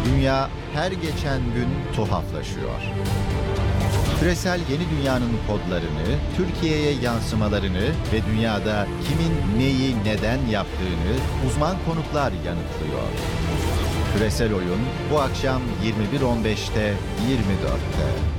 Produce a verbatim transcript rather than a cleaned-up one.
Dünya her geçen gün tuhaflaşıyor. Küresel yeni dünyanın kodlarını, Türkiye'ye yansımalarını ve dünyada kimin neyi neden yaptığını uzman konuklar yanıtlıyor. Küresel Oyun bu akşam yirmi bir on beşte yirmi dörtte.